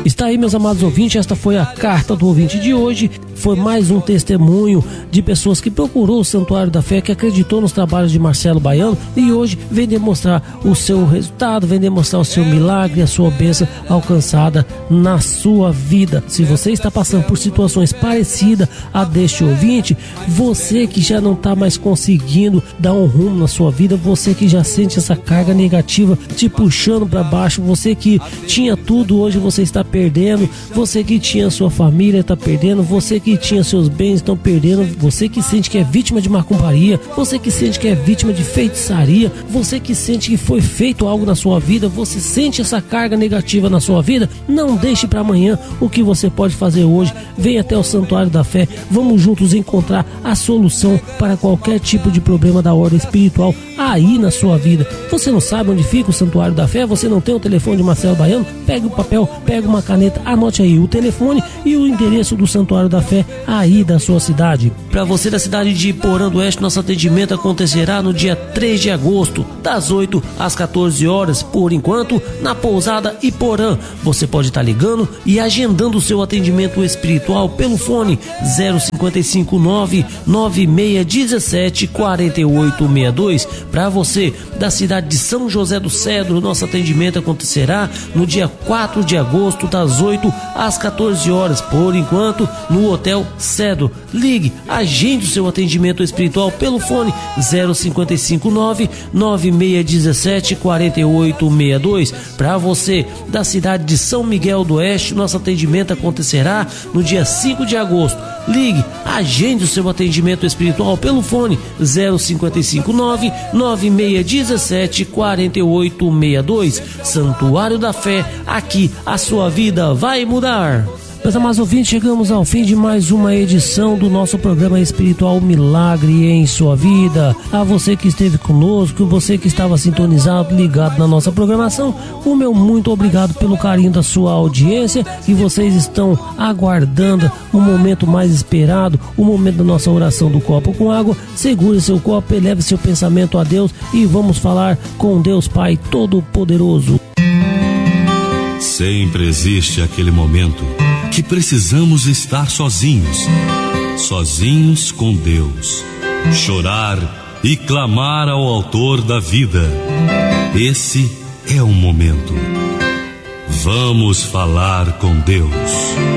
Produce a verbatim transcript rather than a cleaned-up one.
Está aí, meus amados ouvintes, esta foi a carta do ouvinte de hoje. Foi mais um testemunho de pessoas que procurou o Santuário da Fé, que acreditou nos trabalhos de Marcelo Baiano e hoje vem demonstrar o seu resultado, vem demonstrar o seu milagre, a sua bênção alcançada na sua vida. Se você está passando por situações parecidas a deste ouvinte, você que já não está mais conseguindo dar um rumo na sua vida, você que já sente essa carga negativa te puxando para baixo, você que tinha tudo, hoje você está perdendo, você que tinha sua família está perdendo, você que tinha seus bens estão perdendo, você que sente que é vítima de macumbaria, você que sente que é vítima de feitiçaria, você que sente que foi feito algo na sua vida, você sente essa carga negativa na sua vida, não deixe para amanhã o que você pode fazer hoje. Venha até o Santuário da Fé, vamos juntos encontrar a solução para qualquer tipo de problema da ordem espiritual aí na sua vida. Você não sabe onde fica o Santuário da Fé? Você não tem o telefone de Marcelo Baiano? Pega o papel, pega uma caneta, anote aí o telefone e o endereço do Santuário da Fé aí da sua cidade. Para você da cidade de Porã do Oeste, nosso atendimento acontecerá no dia três de agosto, das oito às quatorze horas, por enquanto, na Pousada Iporã. Você pode estar ligando e agendando o seu atendimento espiritual pelo fone zero cinco cinco nove nove seis um sete quatro oito seis dois. Para você da cidade de São José do Cedro, nosso atendimento acontecerá no dia quatro de agosto, das oito às quatorze horas, por enquanto, no Hotel Cedro. Ligue, agende o seu atendimento espiritual pelo fone zero cinco cinco nove nove seis um sete quatro oito seis dois. Para você da cidade de São Miguel do Oeste, nosso atendimento acontecerá no dia cinco de agosto. Ligue, agende o seu atendimento espiritual pelo fone zero cinco cinco nove nove seis um sete quatro oito seis dois. Santuário da Fé, aqui a sua vida vai mudar. Meus amados ouvintes, chegamos ao fim de mais uma edição do nosso programa espiritual Milagre em Sua Vida. A você que esteve conosco, você que estava sintonizado, ligado na nossa programação, o meu muito obrigado pelo carinho da sua audiência, e vocês estão aguardando o momento mais esperado, o momento da nossa oração do copo com água. Segure seu copo, eleve seu pensamento a Deus e vamos falar com Deus Pai Todo-Poderoso. Sempre existe aquele momento que precisamos estar sozinhos, sozinhos com Deus, chorar e clamar ao Autor da vida. Esse é o momento. Vamos falar com Deus.